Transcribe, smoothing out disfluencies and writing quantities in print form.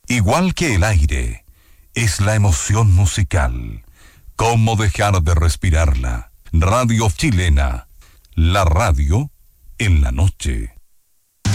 Igual que el aire, es la emoción musical. ¿Cómo dejar de respirarla? Radio Chilena, la radio en la noche.